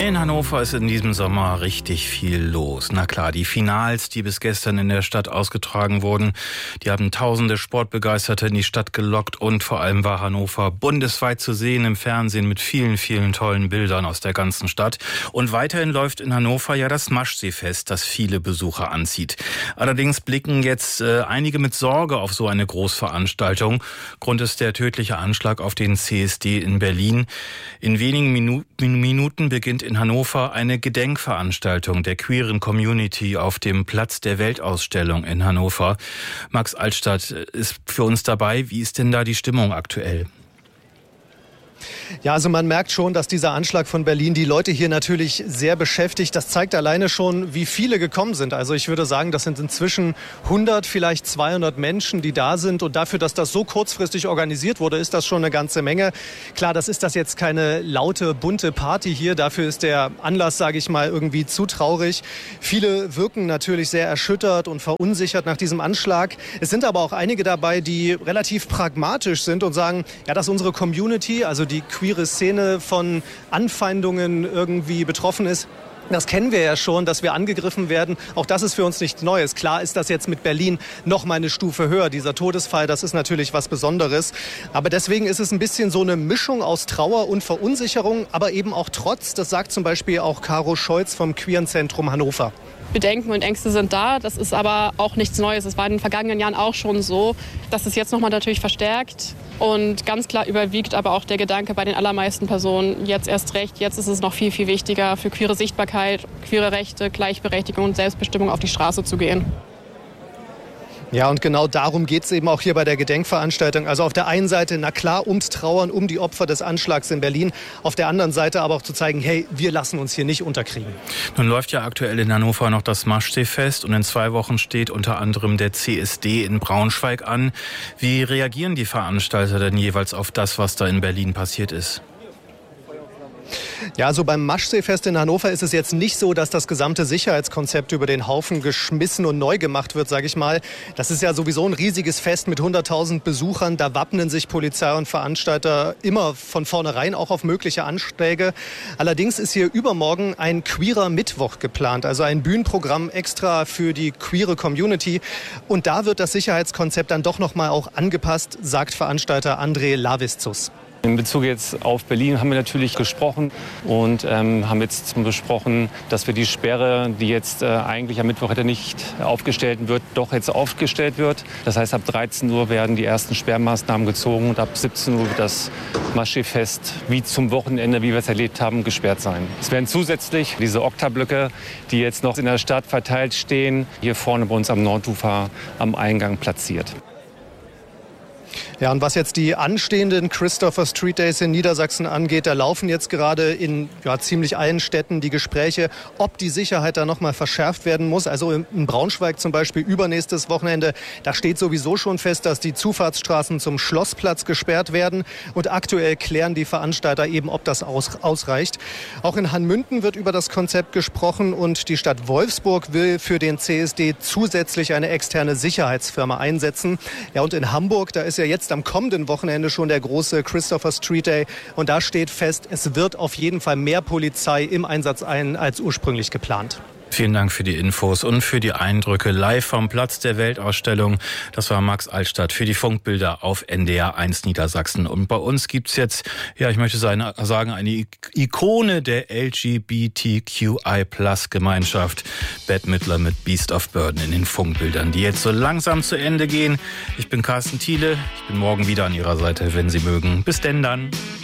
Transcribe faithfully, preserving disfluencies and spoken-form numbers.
In Hannover ist in diesem Sommer richtig viel los. Na klar, die Finals, die bis gestern in der Stadt ausgetragen wurden, die haben tausende Sportbegeisterte in die Stadt gelockt und vor allem war Hannover bundesweit zu sehen im Fernsehen mit vielen, vielen tollen Bildern aus der ganzen Stadt. Und weiterhin läuft in Hannover ja das Maschseefest, das viele Besucher anzieht. Allerdings blicken jetzt äh, einige mit Sorge auf so eine Großveranstaltung. Grund ist der tödliche Anschlag auf den C S D in Berlin. In wenigen Minu- Minuten beginnt in Hannover eine Gedenkveranstaltung der queeren Community auf dem Platz der Weltausstellung in Hannover. Max Altstadt ist für uns dabei. Wie ist denn da die Stimmung aktuell? Ja, also man merkt schon, dass dieser Anschlag von Berlin die Leute hier natürlich sehr beschäftigt. Das zeigt alleine schon, wie viele gekommen sind. Also ich würde sagen, das sind inzwischen hundert, vielleicht zweihundert Menschen, die da sind. Und dafür, dass das so kurzfristig organisiert wurde, ist das schon eine ganze Menge. Klar, das ist das jetzt keine laute, bunte Party hier. Dafür ist der Anlass, sage ich mal, irgendwie zu traurig. Viele wirken natürlich sehr erschüttert und verunsichert nach diesem Anschlag. Es sind aber auch einige dabei, die relativ pragmatisch sind und sagen, ja, dass unsere Community, also die queere Szene von Anfeindungen irgendwie betroffen ist. Das kennen wir ja schon, dass wir angegriffen werden. Auch das ist für uns nichts Neues. Klar ist das jetzt mit Berlin noch mal eine Stufe höher. Dieser Todesfall, das ist natürlich was Besonderes. Aber deswegen ist es ein bisschen so eine Mischung aus Trauer und Verunsicherung, aber eben auch Trotz. Das sagt zum Beispiel auch Caro Scholz vom Queeren Zentrum Hannover. Bedenken und Ängste sind da. Das ist aber auch nichts Neues. Es war in den vergangenen Jahren auch schon so. Das ist jetzt noch mal natürlich verstärkt. Und ganz klar überwiegt aber auch der Gedanke bei den allermeisten Personen, jetzt erst recht, jetzt ist es noch viel, viel wichtiger, für queere Sichtbarkeit, queere Rechte, Gleichberechtigung und Selbstbestimmung auf die Straße zu gehen. Ja, und genau darum geht es eben auch hier bei der Gedenkveranstaltung. Also auf der einen Seite, na klar, ums Trauern, um die Opfer des Anschlags in Berlin. Auf der anderen Seite aber auch zu zeigen, hey, wir lassen uns hier nicht unterkriegen. Nun läuft ja aktuell in Hannover noch das Maschseefest und in zwei Wochen steht unter anderem der C S D in Braunschweig an. Wie reagieren die Veranstalter denn jeweils auf das, was da in Berlin passiert ist? Ja, also beim Maschseefest in Hannover ist es jetzt nicht so, dass das gesamte Sicherheitskonzept über den Haufen geschmissen und neu gemacht wird, sage ich mal. Das ist ja sowieso ein riesiges Fest mit hunderttausend Besuchern. Da wappnen sich Polizei und Veranstalter immer von vornherein auch auf mögliche Anschläge. Allerdings ist hier übermorgen ein queerer Mittwoch geplant, also ein Bühnenprogramm extra für die queere Community. Und da wird das Sicherheitskonzept dann doch noch mal auch angepasst, sagt Veranstalter André Lavizzus. In Bezug jetzt auf Berlin haben wir natürlich gesprochen und ähm, haben jetzt besprochen, dass wir die Sperre, die jetzt äh, eigentlich am Mittwoch hätte nicht aufgestellt wird, doch jetzt aufgestellt wird. Das heißt, ab dreizehn Uhr werden die ersten Sperrmaßnahmen gezogen und ab siebzehn Uhr wird das Maschseefest wie zum Wochenende, wie wir es erlebt haben, gesperrt sein. Es werden zusätzlich diese Oktablöcke, die jetzt noch in der Stadt verteilt stehen, hier vorne bei uns am Nordufer am Eingang platziert. Ja, und was jetzt die anstehenden Christopher Street Days in Niedersachsen angeht, da laufen jetzt gerade in ja, ziemlich allen Städten die Gespräche, ob die Sicherheit da noch mal verschärft werden muss. Also in Braunschweig zum Beispiel übernächstes Wochenende, da steht sowieso schon fest, dass die Zufahrtsstraßen zum Schlossplatz gesperrt werden. Und aktuell klären die Veranstalter eben, ob das aus, ausreicht. Auch in Hanmünden wird über das Konzept gesprochen und die Stadt Wolfsburg will für den C S D zusätzlich eine externe Sicherheitsfirma einsetzen. Ja, und in Hamburg, da ist ja jetzt am kommenden Wochenende schon der große Christopher Street Day. Und da steht fest, es wird auf jeden Fall mehr Polizei im Einsatz sein als ursprünglich geplant. Vielen Dank für die Infos und für die Eindrücke live vom Platz der Weltausstellung. Das war Max Altstadt für die Funkbilder auf N D R eins Niedersachsen. Und bei uns gibt's jetzt, ja, ich möchte sagen, eine Ikone der L G B T Q I Plus Gemeinschaft. Bette Midler mit Beast of Burden in den Funkbildern, die jetzt so langsam zu Ende gehen. Ich bin Carsten Thiele. Ich bin morgen wieder an Ihrer Seite, wenn Sie mögen. Bis denn dann.